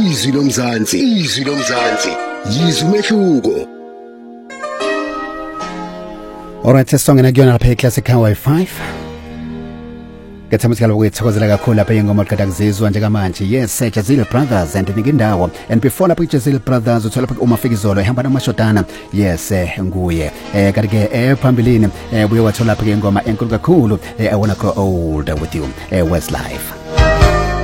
izwi lomzansi yizwi umehluko. Alright, sesongena kuyona lapha eClassic Highway 5. Kethamuthikala ukuyithokozela kakhulu lapha ingoma oqeda kuzizwa njengamanje. Yes, Jazil Brothers and Nikindawo. And before lapha Jazil Brothers uthola lapha uMafikizolo ehamba namashodana. Yes, nguye. Kanti ke phambilini buye wathola lapha ingoma enkulu kakhulu I wanna grow old with you. Westlife.